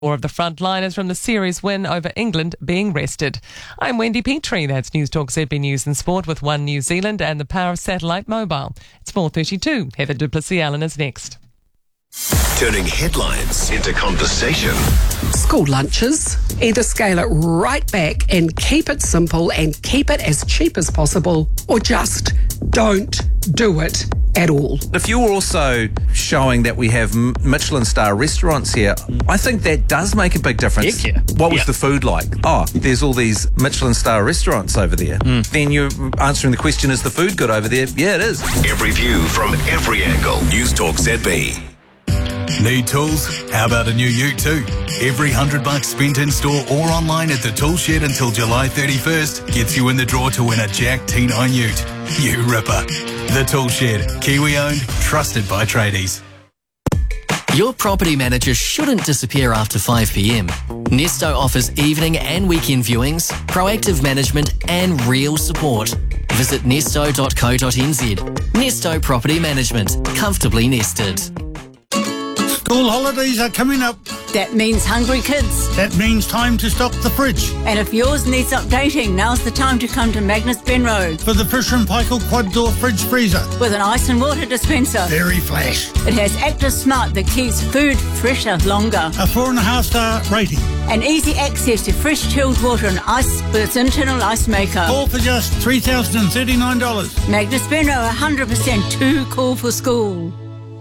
Four of the frontliners from the series win over England being rested. I'm Wendy Petrie. That's News Talk ZB News and Sport with One New Zealand and the power of satellite mobile. It's 4:32. Heather du Plessis-Allen is next. Turning headlines into conversation. School lunches. Either scale it right back and keep it simple and keep it as cheap as possible, or just don't do it at all. If you're also showing that we have Michelin star restaurants here, I think that does make a big difference. Heck yeah. What was the food like? Oh, there's all these Michelin star restaurants over there. Then you're answering the question, is the food good over there? Yeah, it is. Every view from every angle. News Talk ZB. Need tools? How about a new ute too? Every $100 spent in store or online at the Tool Shed until July 31st gets you in the draw to win a Jack T9 ute. You ripper. The Tool Shed. Kiwi owned, trusted by tradies. Your property manager shouldn't disappear after 5 p.m. Nesto offers evening and weekend viewings, proactive management and real support. Visit nesto.co.nz. Nesto Property Management. Comfortably nested. School holidays are coming up. That means hungry kids. That means time to stock the fridge. And if yours needs updating, now's the time to come to Magnus Benroe. For the Fisher & Paykel quad door fridge freezer. With an ice and water dispenser. Very flash. It has Active Smart that keeps food fresher longer. A 4.5-star rating. And easy access to fresh chilled water and ice with its internal ice maker. All for just $3,039. Magnus Benroe, 100% too cool for school.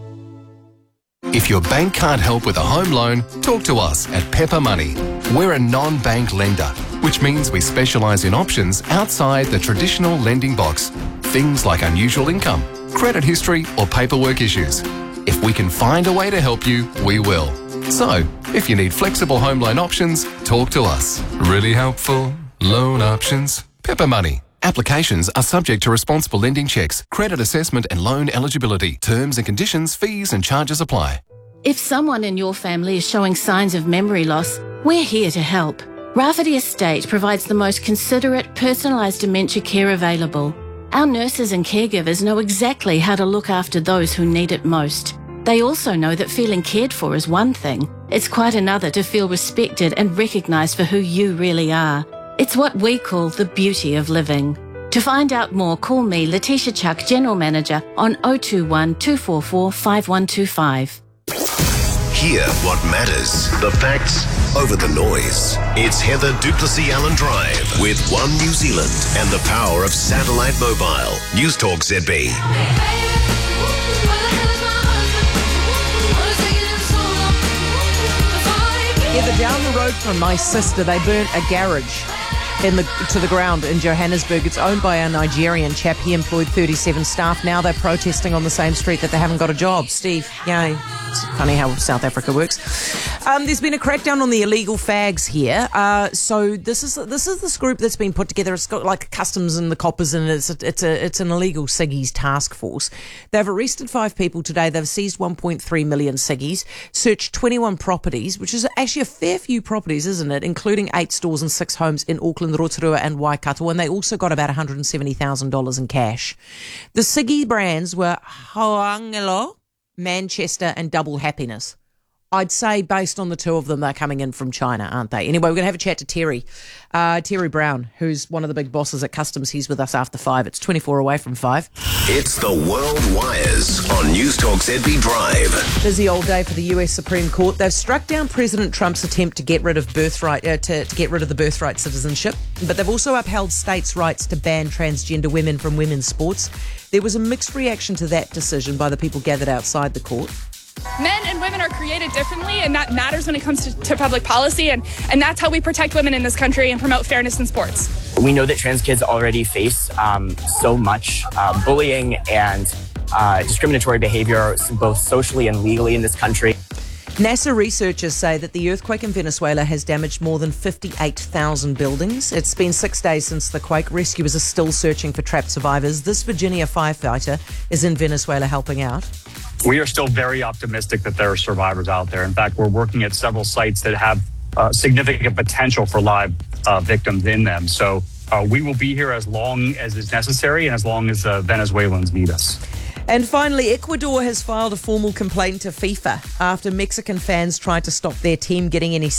If your bank can't help with a home loan, talk to us at Pepper Money. We're a non-bank lender, which means we specialise in options outside the traditional lending box. Things like unusual income, credit history or paperwork issues. If we can find a way to help you, we will. So, if you need flexible home loan options, talk to us. Really helpful loan options. Pepper Money. Applications are subject to responsible lending checks, credit assessment and loan eligibility. Terms and conditions, fees and charges apply. If someone in your family is showing signs of memory loss, we're here to help. Rafferty Estate provides the most considerate, personalised dementia care available. Our nurses and caregivers know exactly how to look after those who need it most. They also know that feeling cared for is one thing. It's quite another to feel respected and recognised for who you really are. It's what we call the beauty of living. To find out more, call me, Letitia Chuck, General Manager, on 021 244 5125. Hear what matters. The facts over the noise. It's Heather du Plessis-Allen Drive with One New Zealand and the power of satellite mobile. News Talk ZB. Heather, down the road from my sister, they burnt a garage to the ground in Johannesburg. It's owned by a Nigerian chap. He employed 37 staff. Now they're protesting on the same street that they haven't got a job. Steve, yay. It's funny how South Africa works. There's been a crackdown on the illegal fags here. So this is this group that's been put together. It's got like customs and the coppers, and it's an illegal ciggies task force. They've arrested 5 people today. They've seized 1.3 million ciggies, searched 21 properties, which is actually a fair few properties, isn't it? Including 8 stores and 6 homes in Auckland, Rotorua and Waikato, and they also got about $170,000 in cash. The ciggy brands were Hoangelo, Manchester and Double Happiness. I'd say based on the 2 of them, they're coming in from China, aren't they? Anyway, we're going to have a chat to Terry Brown, who's one of the big bosses at Customs. He's with us after 5. It's 24 away from 5. It's the World Wires on News Talk ZB Drive. Busy old day for the US Supreme Court. They've struck down President Trump's attempt to get rid of birthright to get rid of the birthright citizenship, but they've also upheld states' rights to ban transgender women from women's sports. There was a mixed reaction to that decision by the people gathered outside the court. Men and women are created differently, and that matters when it comes to public policy, and that's how we protect women in this country and promote fairness in sports. We know that trans kids already face so much bullying and discriminatory behavior, both socially and legally in this country. NASA researchers say that the earthquake in Venezuela has damaged more than 58,000 buildings. It's been 6 days since the quake. Rescuers are still searching for trapped survivors. This Virginia firefighter is in Venezuela helping out. We are still very optimistic that there are survivors out there. In fact, we're working at several sites that have significant potential for live victims in them. So we will be here as long as is necessary and as long as Venezuelans need us. And finally, Ecuador has filed a formal complaint to FIFA after Mexican fans tried to stop their team getting any